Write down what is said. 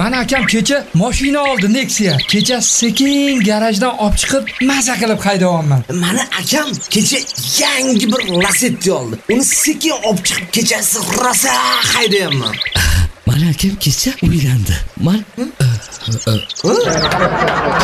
Mana akam kecha mashina oldi Nexia. Kecha sekin garajdan olib chiqib, maza qilib haydayapman. Mana akam kecha yangi bir Lacetti oldi. Uni sekin olib chiqib kechasi rosa haydayapman. Mana akam kecha uylandi.